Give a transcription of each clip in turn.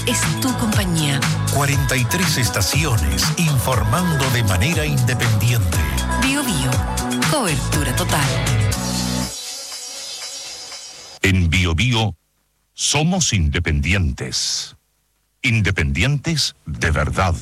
es tu compañía. 43 estaciones informando de manera independiente. Bio Bio, cobertura total. En Bio Bio somos independientes. Independientes de verdad.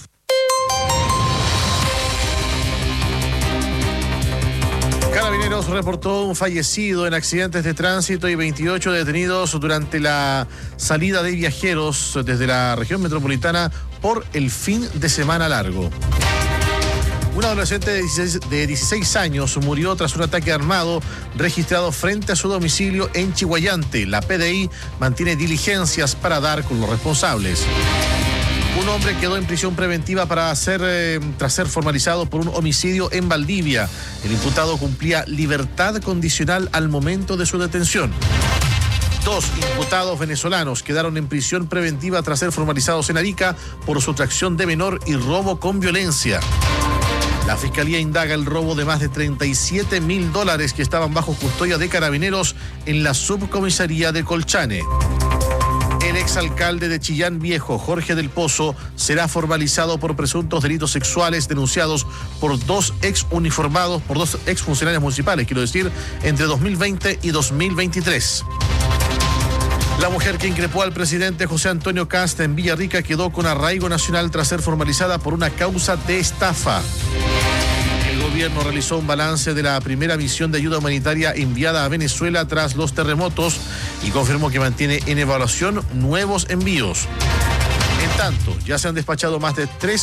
Carabineros reportó un fallecido en accidentes de tránsito y 28 detenidos durante la salida de viajeros desde la región metropolitana por el fin de semana largo. Un adolescente de 16 años murió tras un ataque armado registrado frente a su domicilio en Chiguayante. La PDI mantiene diligencias para dar con los responsables. Un hombre quedó en prisión preventiva tras ser formalizado por un homicidio en Valdivia. El imputado cumplía libertad condicional al momento de su detención. 2 imputados venezolanos quedaron en prisión preventiva tras ser formalizados en Arica por sustracción de menor y robo con violencia. La Fiscalía indaga el robo de más de $37.000 que estaban bajo custodia de Carabineros en la subcomisaría de Colchane. El exalcalde de Chillán Viejo, Jorge del Pozo, será formalizado por presuntos delitos sexuales denunciados por dos exfuncionarios municipales, entre 2020 y 2023. La mujer que increpó al presidente José Antonio Kast en Villarrica quedó con arraigo nacional tras ser formalizada por una causa de estafa. El gobierno realizó un balance de la primera misión de ayuda humanitaria enviada a Venezuela tras los terremotos y confirmó que mantiene en evaluación nuevos envíos. En tanto, ya se han despachado más de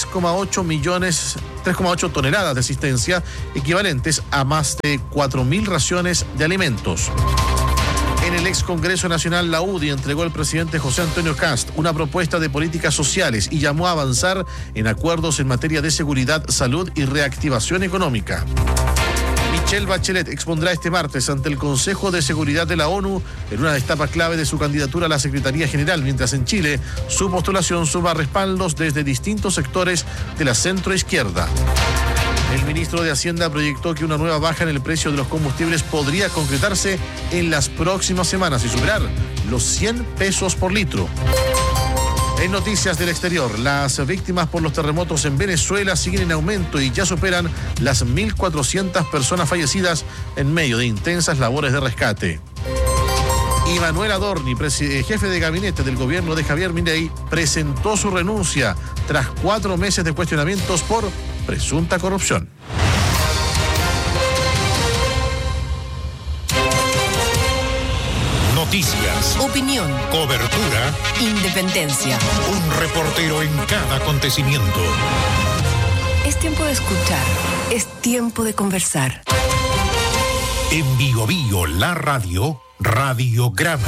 3,8 toneladas de asistencia, equivalentes a más de 4.000 raciones de alimentos. En el ex Congreso Nacional, la UDI entregó al presidente José Antonio Kast una propuesta de políticas sociales y llamó a avanzar en acuerdos en materia de seguridad, salud y reactivación económica. Michelle Bachelet expondrá este martes ante el Consejo de Seguridad de la ONU en una etapa clave de su candidatura a la Secretaría General, mientras en Chile su postulación suma respaldos desde distintos sectores de la centroizquierda. El ministro de Hacienda proyectó que una nueva baja en el precio de los combustibles podría concretarse en las próximas semanas y superar los 100 pesos por litro. En noticias del exterior, las víctimas por los terremotos en Venezuela siguen en aumento y ya superan las 1.400 personas fallecidas en medio de intensas labores de rescate. Y Manuel Adorni, jefe de gabinete del gobierno de Javier Milei, presentó su renuncia tras 4 meses de cuestionamientos por presunta corrupción. Noticias, Opinión, cobertura, independencia. un reportero en cada acontecimiento. Es tiempo de escuchar, es tiempo de conversar. En Bio Bio, la radio, Radiograma.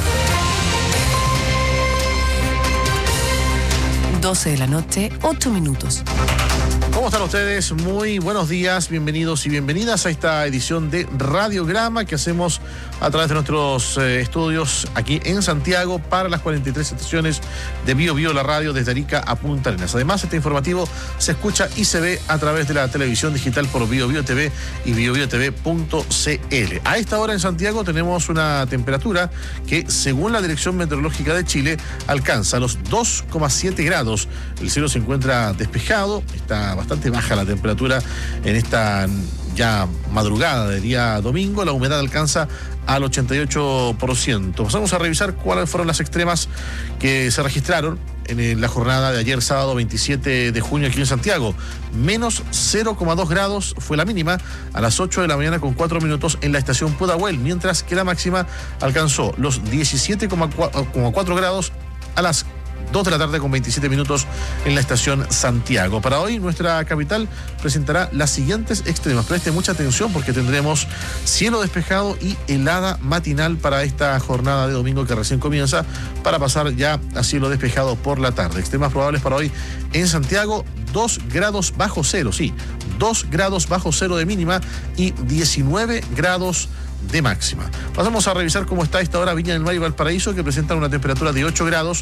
12 de la noche, 8 minutos. ¿Cómo están ustedes? Muy buenos días, bienvenidos y bienvenidas a esta edición de Radiograma que hacemos a través de nuestros estudios aquí en Santiago para las 43 estaciones de Bio Bio, la radio, desde Arica a Punta Arenas. Además, este informativo se escucha y se ve a través de la televisión digital por Bio Bio TV y biobiotv.cl. A esta hora en Santiago tenemos una temperatura que, según la Dirección Meteorológica de Chile, alcanza los 2,7 grados. El cielo se encuentra despejado, está bastante baja la temperatura en esta ya madrugada de día domingo. La humedad alcanza al 88%. Pasamos a revisar cuáles fueron las extremas que se registraron en la jornada de ayer, sábado 27 de junio, aquí en Santiago. Menos 0,2 grados fue la mínima a las 8 de la mañana con 4 minutos en la estación Pudahuel, mientras que la máxima alcanzó los 17,4 grados a las 2 de la tarde con 27 minutos en la estación Santiago. Para hoy, nuestra capital presentará las siguientes extremas. Preste mucha atención porque tendremos cielo despejado y helada matinal para esta jornada de domingo que recién comienza, para pasar ya a cielo despejado por la tarde. Extremas probables para hoy en Santiago: 2 grados bajo cero, 2 grados bajo cero de mínima y 19 grados de máxima. Pasamos a revisar cómo está a esta hora Viña del Mar y Valparaíso, que presentan una temperatura de 8 grados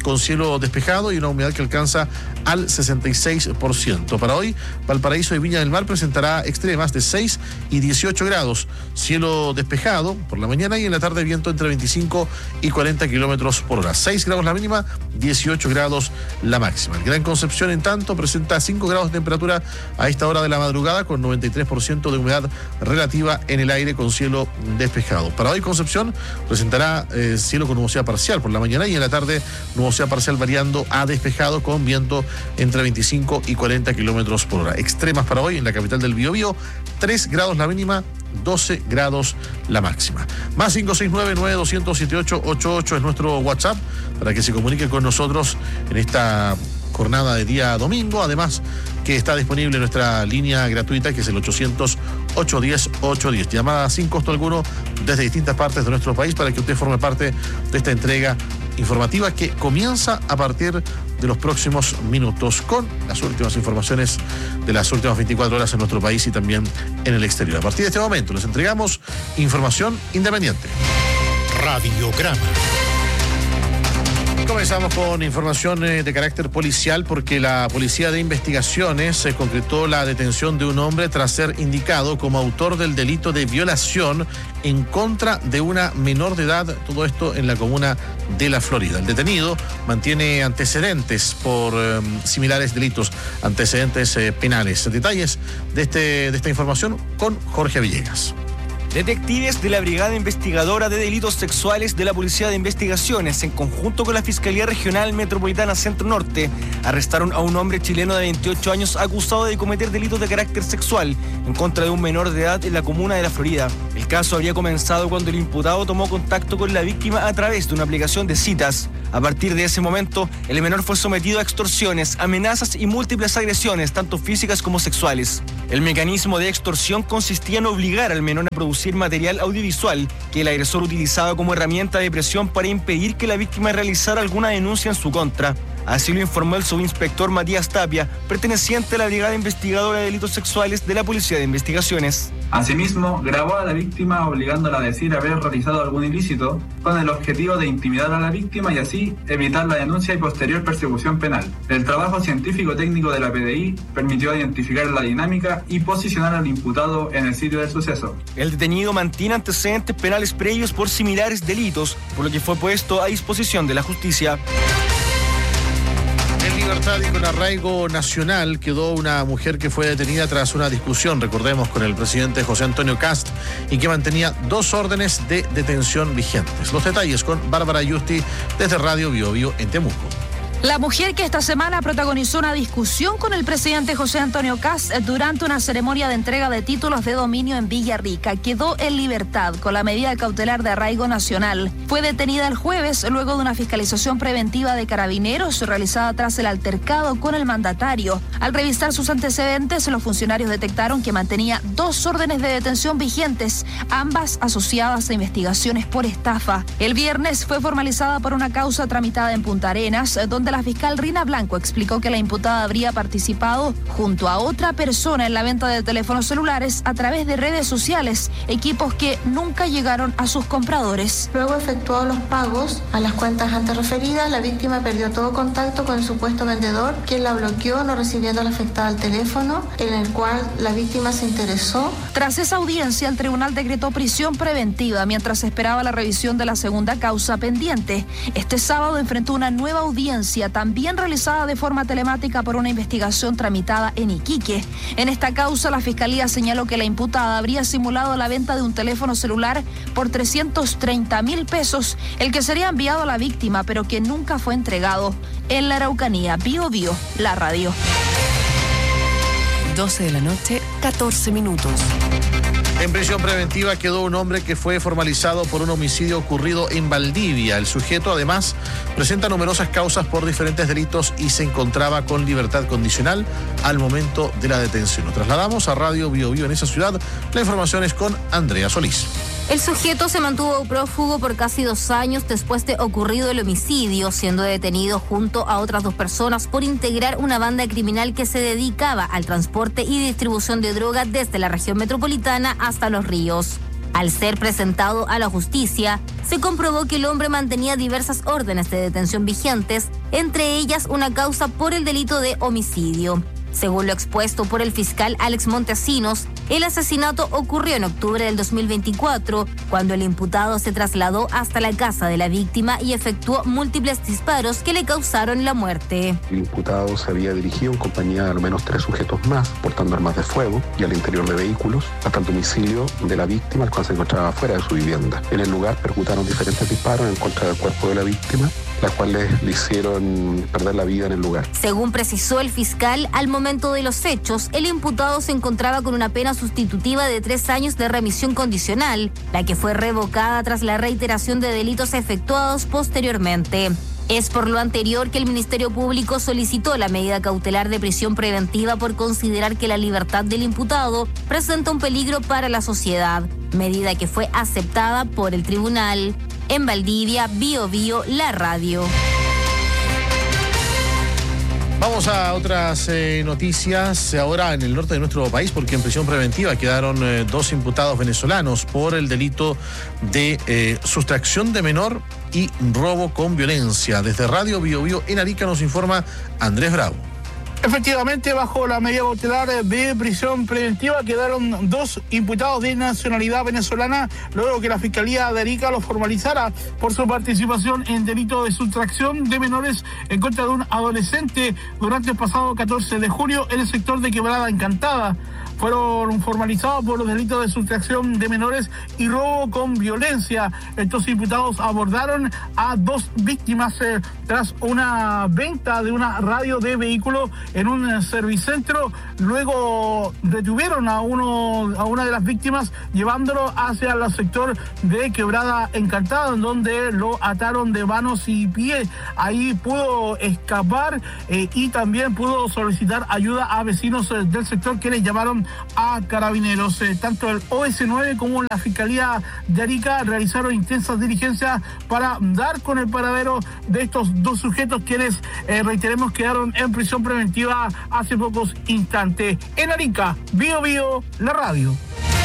con cielo despejado y una humedad que alcanza al 66%. Para hoy, Valparaíso y Viña del Mar presentará extremas de 6 y 18 grados. Cielo despejado por la mañana y en la tarde viento entre 25 y 40 kilómetros por hora. 6 grados la mínima, 18 grados la máxima. El Gran Concepción, en tanto, presenta 5 grados de temperatura a esta hora de la madrugada con 93% de humedad relativa en el aire con cielo despejado. Para hoy, Concepción presentará cielo con nubosidad parcial por la mañana y en la tarde nubosidad parcial variando a despejado con viento entre 25 y 40 kilómetros por hora. Extremas para hoy en la capital del Biobío, 3 grados la mínima, 12 grados la máxima. Más 569-9278-88 es nuestro WhatsApp para que se comunique con nosotros en esta jornada de día domingo. Además, que está disponible nuestra línea gratuita, que es el 800-810-810. Llamada sin costo alguno desde distintas partes de nuestro país para que usted forme parte de esta entrega informativa que comienza a partir de los próximos minutos con las últimas informaciones de las últimas 24 horas en nuestro país y también en el exterior. A partir de este momento les entregamos información independiente. Radiograma. Comenzamos con información de carácter policial porque la Policía de Investigaciones concretó la detención de un hombre tras ser indicado como autor del delito de violación en contra de una menor de edad, todo esto en la comuna de La Florida. El detenido mantiene antecedentes por similares delitos, antecedentes penales. Detalles de esta información con Jorge Villegas. Detectives de la Brigada Investigadora de Delitos Sexuales de la Policía de Investigaciones, en conjunto con la Fiscalía Regional Metropolitana Centro Norte, arrestaron a un hombre chileno de 28 años acusado de cometer delitos de carácter sexual en contra de un menor de edad en la comuna de La Florida. El caso habría comenzado cuando el imputado tomó contacto con la víctima a través de una aplicación de citas. A partir de ese momento, el menor fue sometido a extorsiones, amenazas y múltiples agresiones, tanto físicas como sexuales. El mecanismo de extorsión consistía en obligar al menor a producir material audiovisual que el agresor utilizaba como herramienta de presión para impedir que la víctima realizara alguna denuncia en su contra. Así lo informó el subinspector Matías Tapia, perteneciente a la Brigada Investigadora de Delitos Sexuales de la Policía de Investigaciones. Asimismo, grabó a la víctima obligándola a decir haber realizado algún ilícito con el objetivo de intimidar a la víctima y así evitar la denuncia y posterior persecución penal. El trabajo científico-técnico de la PDI permitió identificar la dinámica y posicionar al imputado en el sitio del suceso. El detenido mantiene antecedentes penales previos por similares delitos, por lo que fue puesto a disposición de la justicia. En libertad y con arraigo nacional quedó una mujer que fue detenida tras una discusión, recordemos, con el presidente José Antonio Kast y que mantenía 2 órdenes de detención vigentes. Los detalles con Bárbara Yusti desde Radio Biobío en Temuco. La mujer que esta semana protagonizó una discusión con el presidente José Antonio Kast durante una ceremonia de entrega de títulos de dominio en Villarrica quedó en libertad con la medida cautelar de arraigo nacional. Fue detenida el jueves luego de una fiscalización preventiva de carabineros realizada tras el altercado con el mandatario. Al revisar sus antecedentes, los funcionarios detectaron que mantenía 2 órdenes de detención vigentes, ambas asociadas a investigaciones por estafa. El viernes fue formalizada por una causa tramitada en Punta Arenas, donde la fiscal Rina Blanco explicó que la imputada habría participado junto a otra persona en la venta de teléfonos celulares a través de redes sociales, equipos que nunca llegaron a sus compradores. Luego efectuó los pagos a las cuentas antes referidas. La víctima perdió todo contacto con el supuesto vendedor, quien la bloqueó, no recibiendo a la afectada el teléfono, en el cual la víctima se interesó. Tras esa audiencia, el tribunal decretó prisión preventiva mientras esperaba la revisión de la segunda causa pendiente. Este sábado enfrentó una nueva audiencia, también realizada de forma telemática por una investigación tramitada en Iquique. En esta causa, la Fiscalía señaló que la imputada habría simulado la venta de un teléfono celular por 330.000 pesos, el que sería enviado a la víctima, pero que nunca fue entregado. En la Araucanía, Biobío, la radio. 12 de la noche, 14 minutos. En prisión preventiva quedó un hombre que fue formalizado por un homicidio ocurrido en Valdivia. El sujeto, además, presenta numerosas causas por diferentes delitos y se encontraba con libertad condicional al momento de la detención. Nos trasladamos a Radio Biobío en esa ciudad. La información es con Andrea Solís. El sujeto se mantuvo prófugo por casi 2 años después de ocurrido el homicidio, siendo detenido junto a otras 2 personas por integrar una banda criminal que se dedicaba al transporte y distribución de droga desde la región metropolitana hasta Los Ríos. Al ser presentado a la justicia, se comprobó que el hombre mantenía diversas órdenes de detención vigentes, entre ellas una causa por el delito de homicidio. Según lo expuesto por el fiscal Alex Montesinos, el asesinato ocurrió en octubre del 2024, cuando el imputado se trasladó hasta la casa de la víctima y efectuó múltiples disparos que le causaron la muerte. El imputado se había dirigido en compañía de al menos 3 sujetos más, portando armas de fuego y al interior de vehículos, hasta el domicilio de la víctima, el cual se encontraba fuera de su vivienda. En el lugar percutaron diferentes disparos en contra del cuerpo de la víctima, las cuales le hicieron perder la vida en el lugar. Según precisó el fiscal, al momento de los hechos, el imputado se encontraba con una pena sustitutiva de 3 años de remisión condicional, la que fue revocada tras la reiteración de delitos efectuados posteriormente. Es por lo anterior que el Ministerio Público solicitó la medida cautelar de prisión preventiva por considerar que la libertad del imputado presenta un peligro para la sociedad, medida que fue aceptada por el tribunal. En Valdivia, Bio Bio, la radio. Vamos a otras noticias ahora en el norte de nuestro país, porque en prisión preventiva quedaron 2 imputados venezolanos por el delito de sustracción de menor y robo con violencia. Desde Radio Bio Bio en Arica nos informa Andrés Bravo. Efectivamente, bajo la medida cautelar de prisión preventiva quedaron 2 imputados de nacionalidad venezolana, luego que la Fiscalía de Arica los formalizara por su participación en delito de sustracción de menores en contra de un adolescente durante el pasado 14 de julio en el sector de Quebrada Encantada. Fueron formalizados por los delitos de sustracción de menores y robo con violencia. Estos imputados abordaron a 2 víctimas tras una venta de una radio de vehículo en un servicentro. Luego detuvieron a una de las víctimas llevándolo hacia el sector de Quebrada Encantada, en donde lo ataron de manos y pies. Ahí pudo escapar y también pudo solicitar ayuda a vecinos del sector, que les llamaron a carabineros. Tanto el OS9 como la Fiscalía de Arica realizaron intensas diligencias para dar con el paradero de estos 2 sujetos, quienes, reiteremos, quedaron en prisión preventiva hace pocos instantes. En Arica, Bio Bio, la radio.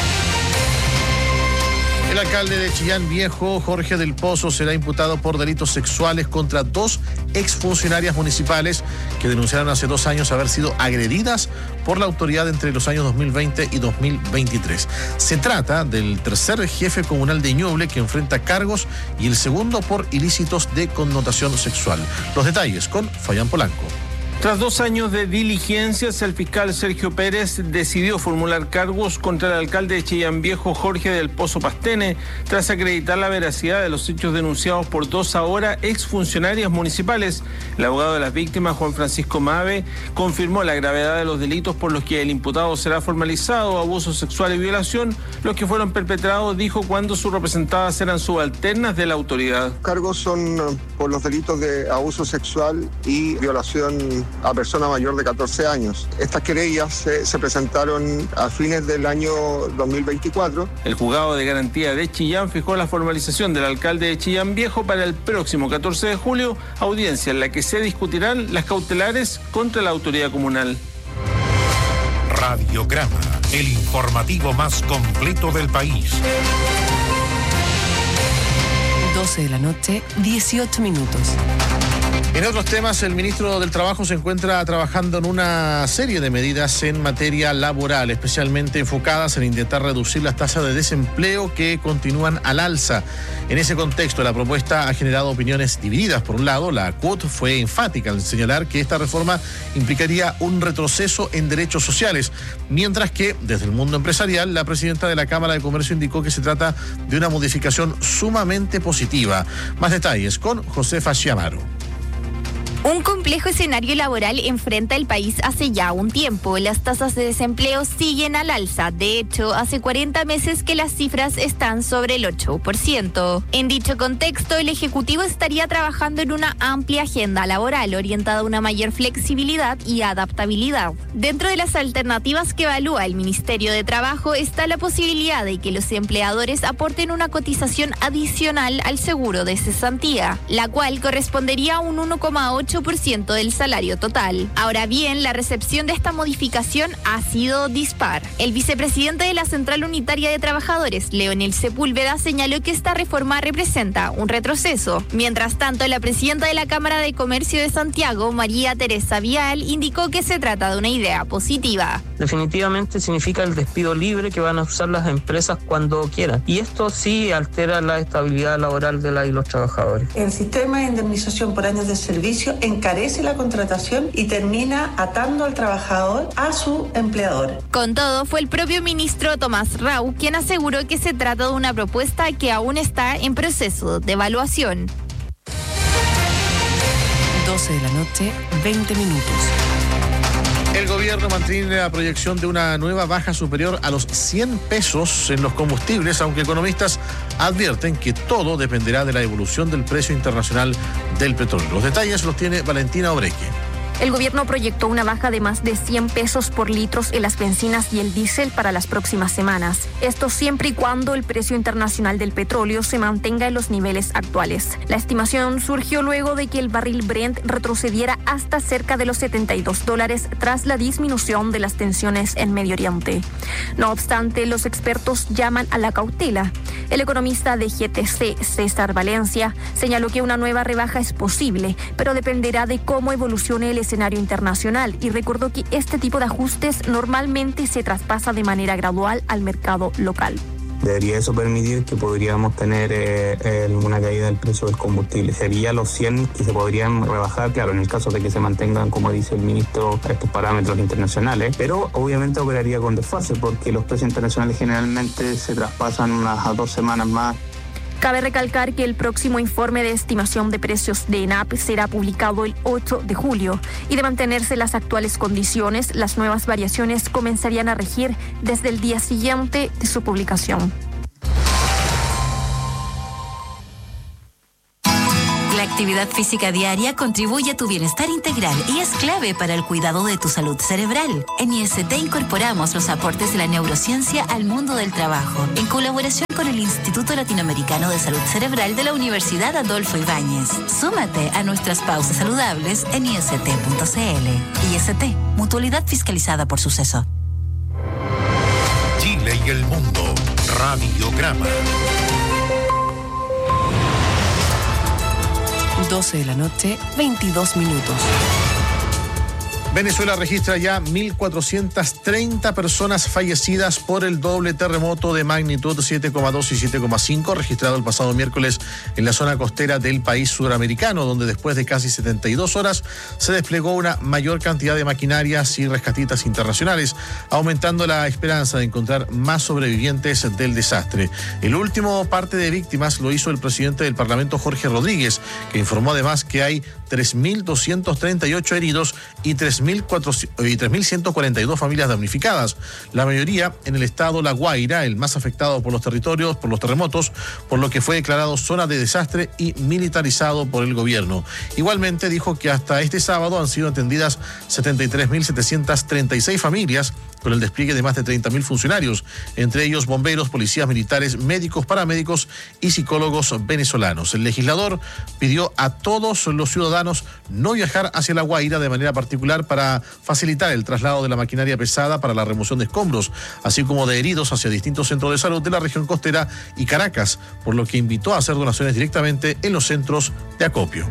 El alcalde de Chillán Viejo, Jorge del Pozo, será imputado por delitos sexuales contra 2 exfuncionarias municipales que denunciaron hace 2 años haber sido agredidas por la autoridad entre los años 2020 y 2023. Se trata del tercer jefe comunal de Ñuble, que enfrenta cargos, y el segundo por ilícitos de connotación sexual. Los detalles con Fayán Polanco. Tras 2 años de diligencias, el fiscal Sergio Pérez decidió formular cargos contra el alcalde de Chillán Viejo, Jorge del Pozo Pastene, tras acreditar la veracidad de los hechos denunciados por 2 ahora exfuncionarias municipales. El abogado de las víctimas, Juan Francisco Mave, confirmó la gravedad de los delitos por los que el imputado será formalizado: abuso sexual y violación, los que fueron perpetrados, dijo, cuando sus representadas eran subalternas de la autoridad. Los cargos son por los delitos de abuso sexual y violación a persona mayor de 14 años. Estas querellas se presentaron a fines del año 2024. El juzgado de garantía de Chillán fijó la formalización del alcalde de Chillán Viejo para el próximo 14 de julio, audiencia en la que se discutirán las cautelares contra la autoridad comunal. Radiograma, el informativo más completo del país. 12 de la noche, 18 minutos. En otros temas, el ministro del Trabajo se encuentra trabajando en una serie de medidas en materia laboral, especialmente enfocadas en intentar reducir las tasas de desempleo que continúan al alza. En ese contexto, la propuesta ha generado opiniones divididas. Por un lado, la CUT fue enfática al señalar que esta reforma implicaría un retroceso en derechos sociales, mientras que, desde el mundo empresarial, la presidenta de la Cámara de Comercio indicó que se trata de una modificación sumamente positiva. Más detalles con Josefa Chiamaro. Un complejo escenario laboral enfrenta el país hace ya un tiempo. Las tasas de desempleo siguen al alza. De hecho, hace 40 meses que las cifras están sobre el 8%. En dicho contexto, el Ejecutivo estaría trabajando en una amplia agenda laboral orientada a una mayor flexibilidad y adaptabilidad. Dentro de las alternativas que evalúa el Ministerio de Trabajo está la posibilidad de que los empleadores aporten una cotización adicional al seguro de cesantía, la cual correspondería a un 1,8% 8% del salario total. Ahora bien, la recepción de esta modificación ha sido dispar. El vicepresidente de la Central Unitaria de Trabajadores, Leonel Sepúlveda, señaló que esta reforma representa un retroceso. Mientras tanto, la presidenta de la Cámara de Comercio de Santiago, María Teresa Vial, indicó que se trata de una idea positiva. Definitivamente significa el despido libre que van a usar las empresas cuando quieran. Y esto sí altera la estabilidad laboral de los trabajadores. El sistema de indemnización por años de servicio encarece la contratación y termina atando al trabajador a su empleador. Con todo, fue el propio ministro Tomás Rau quien aseguró que se trata de una propuesta que aún está en proceso de evaluación. 12 de la noche, 20 minutos. El gobierno mantiene la proyección de una nueva baja superior a los 100 pesos en los combustibles, aunque economistas advierten que todo dependerá de la evolución del precio internacional del petróleo. Los detalles los tiene Valentina Obreque. El gobierno proyectó una baja de más de 100 pesos por litro en las bencinas y el diésel para las próximas semanas. Esto siempre y cuando el precio internacional del petróleo se mantenga en los niveles actuales. La estimación surgió luego de que el barril Brent retrocediera hasta cerca de los $72 tras la disminución de las tensiones en Medio Oriente. No obstante, los expertos llaman a la cautela. El economista de GTC, César Valencia, señaló que una nueva rebaja es posible, pero dependerá de cómo evolucione el escenario internacional y recordó que este tipo de ajustes normalmente se traspasa de manera gradual al mercado local. Debería eso permitir que podríamos tener una caída del precio del combustible. Sería los 100 que se podrían rebajar, claro, en el caso de que se mantengan, como dice el ministro, estos parámetros internacionales, pero obviamente operaría con desfase porque los precios internacionales generalmente se traspasan unas a 2 semanas más. Cabe recalcar que el próximo informe de estimación de precios de ENAP será publicado el 8 de julio y de mantenerse las actuales condiciones, las nuevas variaciones comenzarían a regir desde el día siguiente de su publicación. La actividad física diaria contribuye a tu bienestar integral y es clave para el cuidado de tu salud cerebral. En IST incorporamos los aportes de la neurociencia al mundo del trabajo, en colaboración con el Instituto Latinoamericano de Salud Cerebral de la Universidad Adolfo Ibáñez. Súmate a nuestras pausas saludables en ist.cl. IST, mutualidad fiscalizada por Suceso. Chile y el mundo, Radiograma. 12 de la noche, 22 minutos. Venezuela registra ya 1.430 personas fallecidas por el doble terremoto de magnitud 7,2 y 7,5 registrado el pasado miércoles en la zona costera del país suramericano, donde después de casi 72 horas se desplegó una mayor cantidad de maquinarias y rescatistas internacionales, aumentando la esperanza de encontrar más sobrevivientes del desastre. El último parte de víctimas lo hizo el presidente del Parlamento, Jorge Rodríguez, que informó además que hay 3.238 heridos y 3.142 familias damnificadas, la mayoría en el estado La Guaira, el más afectado por los terremotos, por lo que fue declarado zona de desastre y militarizado por el gobierno. Igualmente dijo que hasta este sábado han sido atendidas 73.736 familias con el despliegue de más de 30.000 funcionarios, entre ellos bomberos, policías militares, médicos, paramédicos y psicólogos venezolanos. El legislador pidió a todos los ciudadanos no viajar hacia La Guaira de manera particular para facilitar el traslado de la maquinaria pesada para la remoción de escombros, así como de heridos hacia distintos centros de salud de la región costera y Caracas, por lo que invitó a hacer donaciones directamente en los centros de acopio.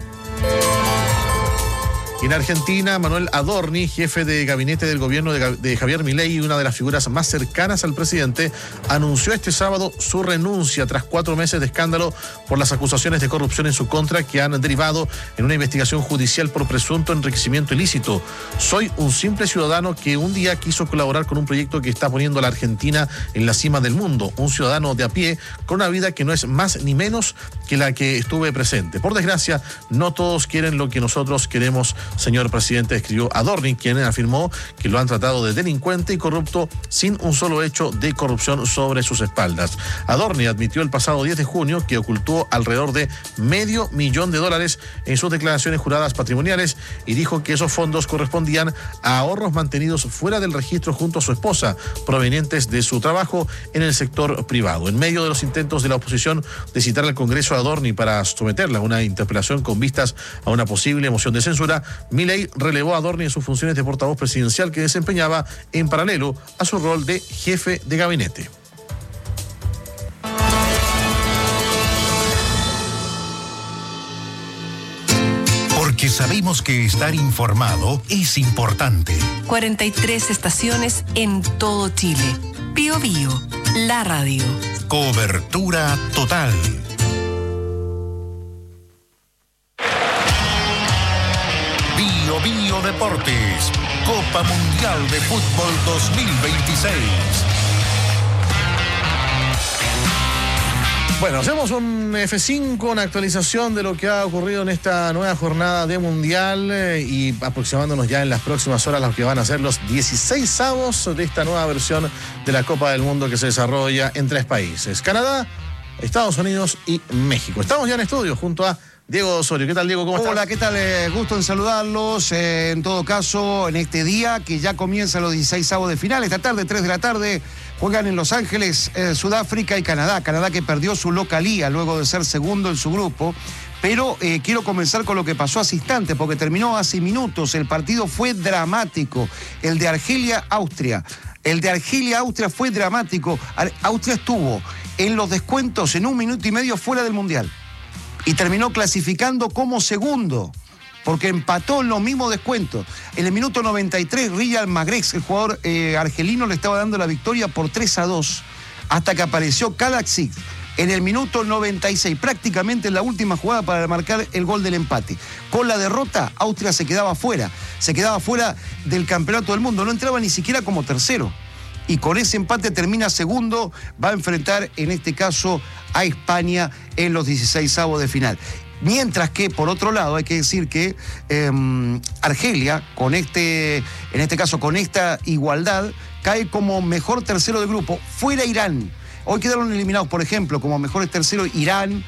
En Argentina, Manuel Adorni, jefe de gabinete del gobierno de Javier Milei y una de las figuras más cercanas al presidente, anunció este sábado su renuncia tras 4 meses de escándalo por las acusaciones de corrupción en su contra que han derivado en una investigación judicial por presunto enriquecimiento ilícito. Soy un simple ciudadano que un día quiso colaborar con un proyecto que está poniendo a la Argentina en la cima del mundo. Un ciudadano de a pie con una vida que no es más ni menos que la que estuve presente. Por desgracia, no todos quieren lo que nosotros queremos, señor presidente, escribió Adorni, quien afirmó que lo han tratado de delincuente y corrupto sin un solo hecho de corrupción sobre sus espaldas. Adorni admitió el pasado 10 de junio que ocultó alrededor de $500,000 en sus declaraciones juradas patrimoniales y dijo que esos fondos correspondían a ahorros mantenidos fuera del registro junto a su esposa, provenientes de su trabajo en el sector privado. En medio de los intentos de la oposición de citar al Congreso a Adorni para someterla a una interpelación con vistas a una posible moción de censura, Milei relevó a Adorni en sus funciones de portavoz presidencial que desempeñaba en paralelo a su rol de jefe de gabinete. Porque sabemos que estar informado es importante. 43 estaciones en todo Chile. Bío Bío, la radio. Cobertura total. Bío Bío Deportes, Copa Mundial de Fútbol 2026. Bueno, hacemos un F5, una actualización de lo que ha ocurrido en esta nueva jornada de Mundial y aproximándonos ya en las próximas horas los que van a ser los 16avos de esta nueva versión de la Copa del Mundo que se desarrolla en 3 países: Canadá, Estados Unidos y México. Estamos ya en estudio junto a Diego Osorio. ¿Qué tal, Diego? ¿Cómo estás? Hola, ¿qué tal? Gusto en saludarlos. En todo caso, en este día que ya comienzan los 16avos de final, esta tarde, 3 de la tarde, juegan en Los Ángeles, Sudáfrica y Canadá. Canadá que perdió su localía luego de ser segundo en su grupo. Pero quiero comenzar con lo que pasó hace instantes, porque terminó hace minutos. El partido fue dramático. El de Argelia-Austria. El de Argelia-Austria fue dramático. Austria estuvo en los descuentos en 1 minuto y medio fuera del Mundial. Y terminó clasificando como segundo, porque empató en los mismos descuentos. En el minuto 93, Riyad Mahrez, el jugador argelino, le estaba dando la victoria por 3-2, hasta que apareció Kalajic en el minuto 96, prácticamente en la última jugada para marcar el gol del empate. Con la derrota, Austria se quedaba fuera del campeonato del mundo, no entraba ni siquiera como tercero. Y con ese empate termina segundo, va a enfrentar en este caso a España en los 16avos de final. Mientras que, por otro lado, hay que decir que Argelia, en este caso con esta igualdad, cae como mejor tercero de grupo, fuera Irán. Hoy quedaron eliminados, por ejemplo, como mejores terceros Irán,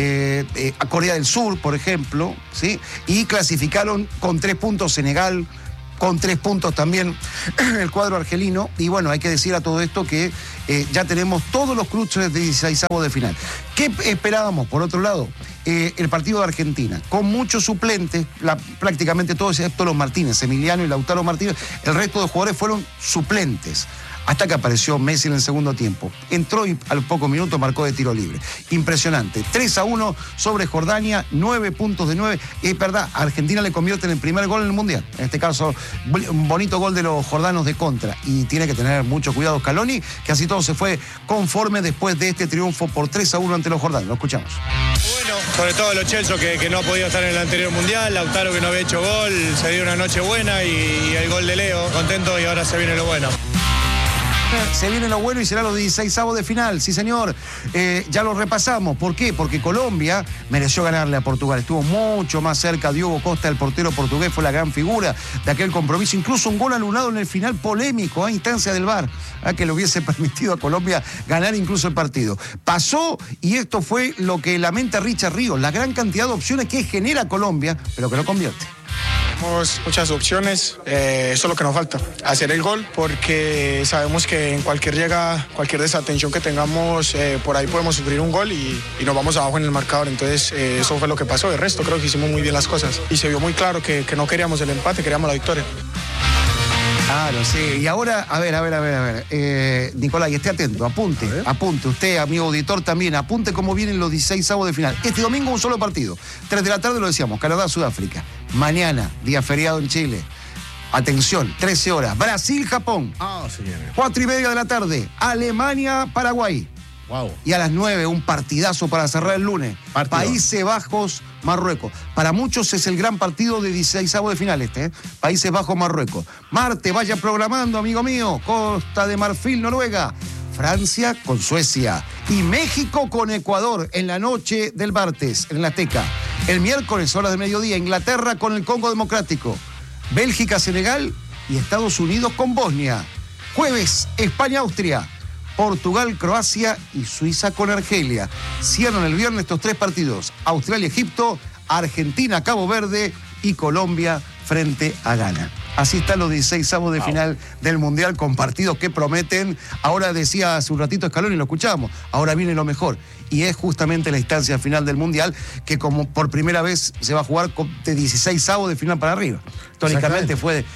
a Corea del Sur, por ejemplo, ¿sí? Y clasificaron con 3 puntos Senegal, con 3 puntos también el cuadro argelino. Y bueno, hay que decir a todo esto que ya tenemos todos los cruces de 16avos de final. ¿Qué esperábamos? Por otro lado, el partido de Argentina, con muchos suplentes, prácticamente todos excepto los Martínez, Emiliano y Lautaro Martínez, el resto de jugadores fueron suplentes. Hasta que apareció Messi en el segundo tiempo. Entró y a los pocos minutos marcó de tiro libre. Impresionante. 3-1 sobre Jordania, 9 puntos de 9. Y es verdad, a Argentina le convierte en el primer gol en el Mundial. En este caso, un bonito gol de los jordanos de contra. Y tiene que tener mucho cuidado Scaloni, que así todo se fue conforme después de este triunfo por 3-1 ante los jordanos. Lo escuchamos. Bueno, sobre todo Lo Celso, que no ha podido estar en el anterior Mundial. Lautaro, que no había hecho gol. Se dio una noche buena y el gol de Leo. Contento, y ahora se viene lo bueno. Se viene lo bueno y será los 16avos de final, sí señor. Ya lo repasamos. ¿Por qué? Porque Colombia mereció ganarle a Portugal. Estuvo mucho más cerca. Diogo Costa, el portero portugués, fue la gran figura de aquel compromiso. Incluso un gol anulado en el final polémico, a instancia del VAR, que le hubiese permitido a Colombia ganar incluso el partido. Pasó, y esto fue lo que lamenta Richard Ríos, la gran cantidad de opciones que genera Colombia, pero que no convierte. Tenemos muchas opciones, eso es lo que nos falta, hacer el gol, porque sabemos que en cualquier desatención que tengamos, por ahí podemos sufrir un gol y nos vamos abajo en el marcador. Entonces eso fue lo que pasó. El resto creo que hicimos muy bien las cosas y se vio muy claro que no queríamos el empate, queríamos la victoria. Claro, sí. Y ahora, a ver, Nicolás, y esté atento, apunte. Usted, amigo auditor, también, apunte cómo vienen los 16avos de final. Este domingo un solo partido. 3 de la tarde, lo decíamos, Canadá-Sudáfrica. Mañana, día feriado en Chile. Atención, 13 horas. Brasil-Japón. 4:30 de la tarde. Alemania-Paraguay. Wow. Y a las 9, un partidazo para cerrar el lunes. Países Bajos, Marruecos. Para muchos es el gran partido de 16avos de final Países Bajos, Marruecos. Marte, vaya programando, amigo mío. Costa de Marfil, Noruega. Francia con Suecia. Y México con Ecuador en la noche del martes, en la Azteca. El miércoles, horas de mediodía, Inglaterra con el Congo Democrático, Bélgica, Senegal y Estados Unidos con Bosnia. Jueves, España, Austria, Portugal, Croacia y Suiza con Argelia. Cierran el viernes estos 3 partidos: Australia, Egipto, Argentina, Cabo Verde y Colombia frente a Ghana. Así están los 16avos de final del Mundial, con partidos que prometen. Ahora decía hace un ratito Scaloni, lo escuchábamos, ahora viene lo mejor. Y es justamente la instancia final del Mundial, que como por primera vez se va a jugar de 16avos de final para arriba. Históricamente fue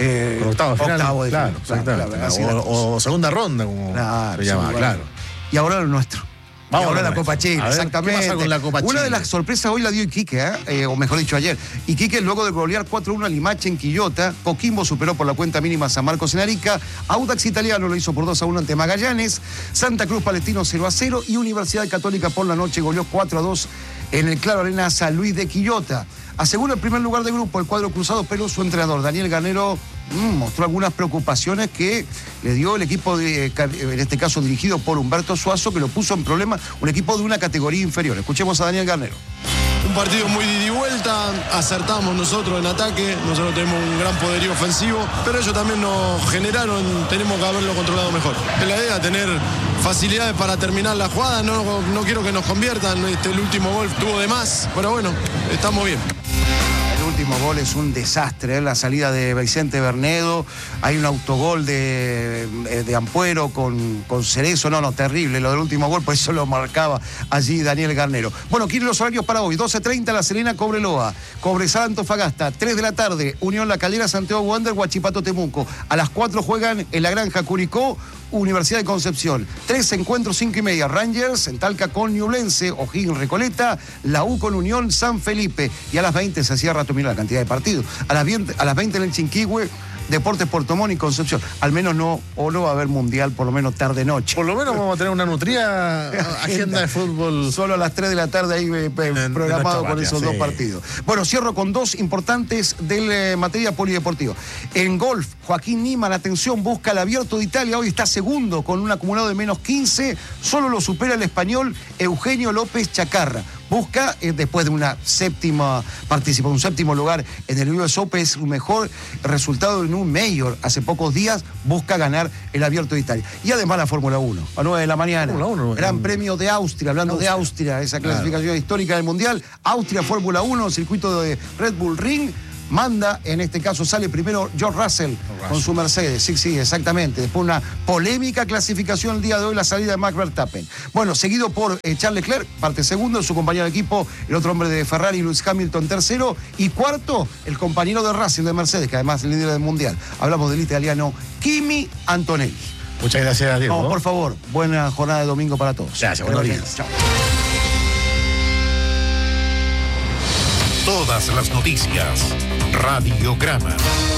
octavo de final. Claro, o segunda ronda, como se llama, claro. Y ahora lo nuestro. Vamos ahora a la Copa Chile, exactamente. ¿Qué pasa con la Copa Chile? Una de las sorpresas hoy la dio Iquique, o mejor dicho ayer. Iquique, luego de golear 4-1 a Limache en Quillota, Coquimbo superó por la cuenta mínima a San Marcos en Arica, Audax Italiano lo hizo por 2-1 ante Magallanes, Santa Cruz Palestino 0-0 y Universidad Católica por la noche goleó 4-2 en el Claro Arena San Luis de Quillota. Asegura el primer lugar de grupo el cuadro cruzado, pero su entrenador Daniel Garnero mostró algunas preocupaciones que le dio el equipo, en este caso dirigido por Humberto Suazo, que lo puso en problema, un equipo de una categoría inferior. Escuchemos a Daniel Garnero. Un partido muy de ida y vuelta, acertamos nosotros en ataque, nosotros tenemos un gran poderío ofensivo, pero ellos también nos generaron, tenemos que haberlo controlado mejor. Es la idea, tener facilidades para terminar la jugada, no quiero que nos conviertan, el último gol tuvo de más, pero bueno, estamos bien. El último gol es un desastre, la salida de Vicente Bernedo, hay un autogol de Ampuero con Cerezo, terrible lo del último gol, por eso lo marcaba allí Daniel Garnero. Bueno, ¿quieren los horarios para hoy? 12:30 La Serena, Cobreloa, Cobresal, Antofagasta, 3 de la tarde, Unión La Calera, Santiago Wander, Huachipato, Temuco. A las 4 juegan en La Granja, Curicó, Universidad de Concepción. 3 encuentros, 5:30, Rangers en Talca con Ñublense, O'Higgins, Recoleta, la U con Unión, San Felipe. Y a las 20 se hacía rato, mira la cantidad de partidos. A las 20 en el Chinquihue, Deportes Puerto Montt y Concepción. Al menos no va a haber mundial, por lo menos tarde-noche. Por lo menos vamos a tener una nutrida agenda de fútbol. Solo a las 3 de la tarde ahí programado con esos 2 partidos. Bueno, cierro con 2 importantes de materia polideportiva. En golf, Joaquín Niemann, atención, busca el Abierto de Italia. Hoy está segundo con un acumulado de menos 15. Solo lo supera el español Eugenio López Chacarra. Busca, después de una séptima participación, un séptimo lugar en el US Open, es su mejor resultado en un Major hace pocos días, busca ganar el Abierto de Italia. Y además la Fórmula 1, a 9 de la mañana. Gran Premio de Austria, hablando de Austria, esa clasificación histórica del Mundial. Austria, Fórmula 1, circuito de Red Bull Ring. Manda, en este caso sale primero George Russell con su Mercedes. Sí, exactamente. Después una polémica clasificación el día de hoy, la salida de Max Verstappen. Bueno, seguido por Charles Leclerc, parte segundo, su compañero de equipo, el otro hombre de Ferrari, Lewis Hamilton, tercero. Y cuarto, el compañero de Russell de Mercedes, que además es el líder del Mundial. Hablamos del italiano Kimi Antonelli. Muchas gracias, Diego. No, por favor, buena jornada de domingo para todos. Gracias, buenos días. Chao. Todas las noticias. Radiograma.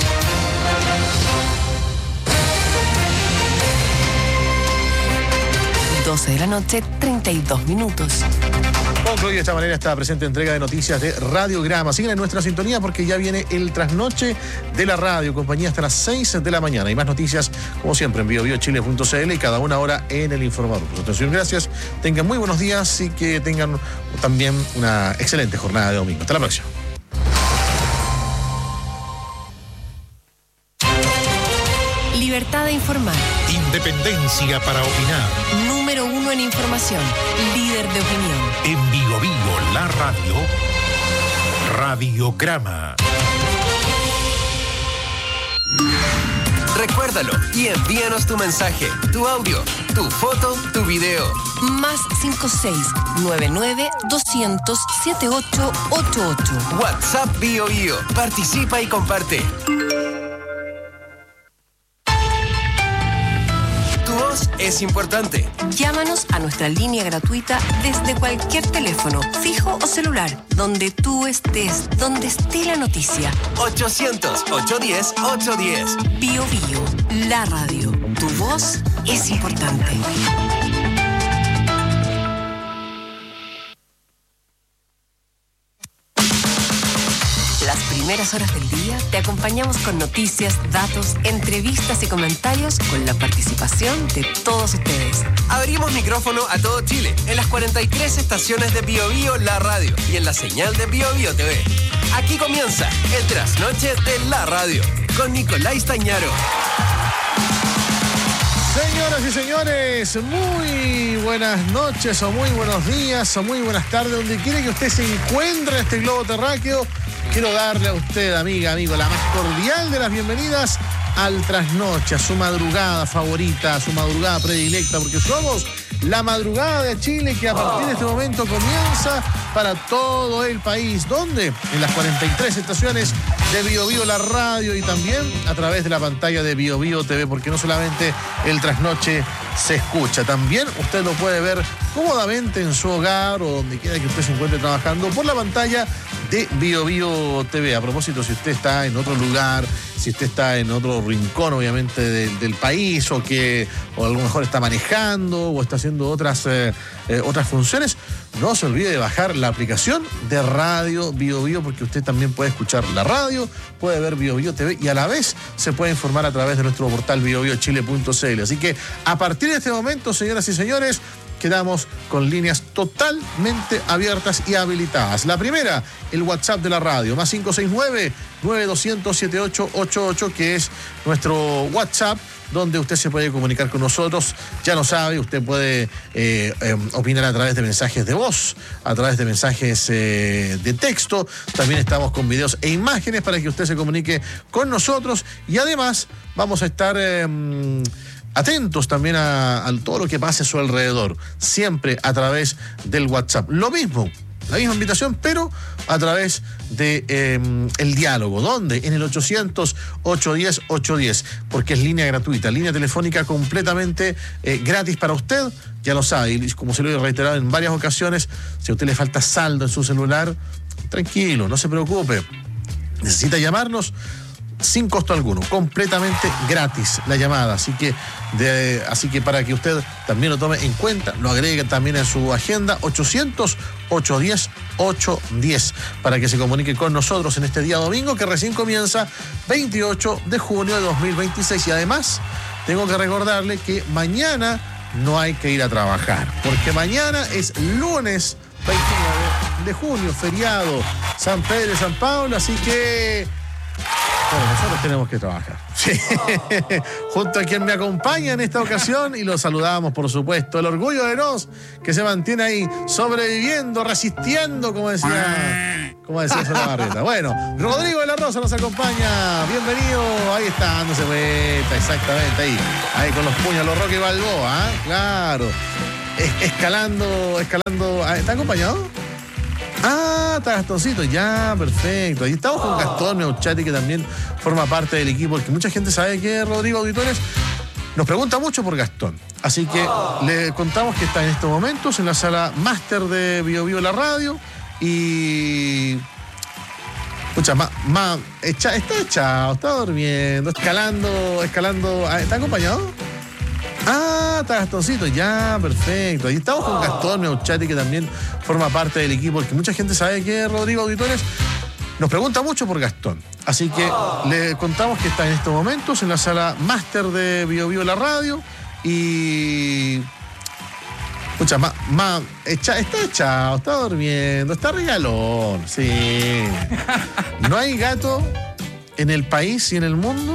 De la noche, 32 minutos. Concluye de esta manera esta presente entrega de noticias de Radiograma. Sigan en nuestra sintonía porque ya viene el trasnoche de la radio, compañía hasta las 6 de la mañana. Y más noticias, como siempre, en biobiochile.cl y cada una hora en el informador. Por su atención, gracias. Tengan muy buenos días y que tengan también una excelente jornada de domingo. Hasta la próxima. Libertad de informar. Independencia para opinar. Número 1 en información. Líder de opinión. En Bio Bio, la radio. Radiograma. Recuérdalo y envíanos tu mensaje, tu audio, tu foto, tu video. Más 56-99-200-7888. WhatsApp Bio Bio. Participa y comparte. Tu voz es importante. Llámanos a nuestra línea gratuita desde cualquier teléfono, fijo o celular, donde tú estés, donde esté la noticia. 800-810-810. Bio Bio, la radio. Tu voz es importante. Las primeras primeras horas del día te acompañamos con noticias, datos, entrevistas y comentarios con la participación de todos ustedes. Abrimos micrófono a todo Chile en las 43 estaciones de Bio Bio La Radio y en la señal de Bio Bio TV. Aquí comienza el Trasnoche de la Radio con Nicolás Stañaro. Señoras y señores, muy buenas noches o muy buenos días o muy buenas tardes, donde quiera que usted se encuentre en este globo terráqueo. Quiero darle a usted, amiga, amigo, la más cordial de las bienvenidas al Trasnoche, a su madrugada favorita, a su madrugada predilecta, porque somos la madrugada de Chile, que a partir de este momento comienza para todo el país. ¿Dónde? En las 43 estaciones de Bio Bio La Radio y también a través de la pantalla de Bio Bio TV, porque no solamente el Trasnoche se escucha, también usted lo puede ver cómodamente en su hogar o donde quiera que usted se encuentre trabajando por la pantalla de Bio Bio TV. A propósito, si usted está en otro lugar, si usted está en otro rincón, obviamente, del país, o a lo mejor está manejando o está haciendo otras funciones, no se olvide de bajar la aplicación de Radio Bio Bio, porque usted también puede escuchar la radio, puede ver Bio Bio TV y a la vez se puede informar a través de nuestro portal biobiochile.cl. Así que a partir de este momento, señoras y señores, quedamos con líneas totalmente abiertas y habilitadas. La primera, el WhatsApp de la radio, más 569-9200-7888, que es nuestro WhatsApp, donde usted se puede comunicar con nosotros. Ya lo sabe, usted puede opinar a través de mensajes de voz, a través de mensajes de texto. También estamos con videos e imágenes para que usted se comunique con nosotros. Y además vamos a estar atentos también a todo lo que pase a su alrededor, siempre a través del WhatsApp. Lo mismo, la misma invitación, pero a través de el diálogo. ¿Dónde? En el 800-810-810, porque es línea gratuita, línea telefónica completamente gratis para usted. Ya lo sabe, y como se lo he reiterado en varias ocasiones, si a usted le falta saldo en su celular, tranquilo, no se preocupe. Necesita llamarnos sin costo alguno, completamente gratis la llamada, así que para que usted también lo tome en cuenta, lo agregue también en su agenda, 800-810-810, para que se comunique con nosotros en este día domingo que recién comienza, 28 de junio de 2026. Y además tengo que recordarle que mañana no hay que ir a trabajar, porque mañana es lunes 29 de junio, feriado San Pedro y San Pablo, así que bueno, nosotros tenemos que trabajar. Sí. Junto a quien me acompaña en esta ocasión, y lo saludamos, por supuesto, el orgullo de Nos, que se mantiene ahí sobreviviendo, resistiendo, como decía Solabarrieta. Bueno, Rodrigo de la Rosa nos acompaña. Bienvenido. Ahí está, dándose vuelta, exactamente, ahí con los puños, los Rocky Balboa, ¿eh? Claro. Escalando. ¿Está acompañado? Ah, está Gastoncito, ya, perfecto. Ahí estamos con Gastón Meuchati, que también forma parte del equipo, porque mucha gente sabe que Rodrigo, auditores, nos pregunta mucho por Gastón. Así que le contamos que está en estos momentos en la sala máster de Bio Bio La Radio y escucha, está echado, está durmiendo, escalando. ¿Está acompañado? Ah, está Gastoncito, ya, perfecto. Ahí estamos con Gastón Meuchati, que también forma parte del equipo, porque mucha gente sabe que Rodrigo, auditores, nos pregunta mucho por Gastón. Así que le contamos que está en estos momentos en la sala máster de Bio Bio La Radio y escucha, está echado, está durmiendo, está regalón, sí. No hay gato en el país y en el mundo